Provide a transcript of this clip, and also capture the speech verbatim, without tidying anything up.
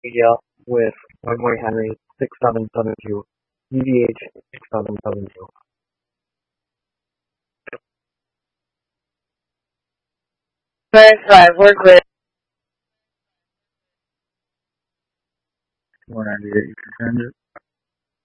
Media with Montgomery Henry six seven seven two, D V H six seven seven two. Five five, we're clear. one ninety-eight, you can send it.